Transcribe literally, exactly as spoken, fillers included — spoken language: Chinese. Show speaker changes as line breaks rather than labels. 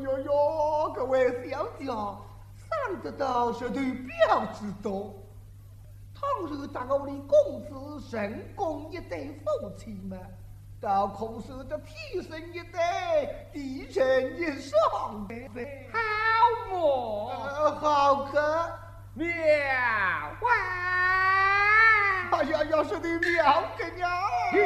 哟哟，各位小姐，想得到是对表之多。倘若当我的公子成功一对夫妻嘛，倒恐是这披身一对，地成一双的。
好么？
呃，好可
妙啊！
哎呀，要是的妙个呀！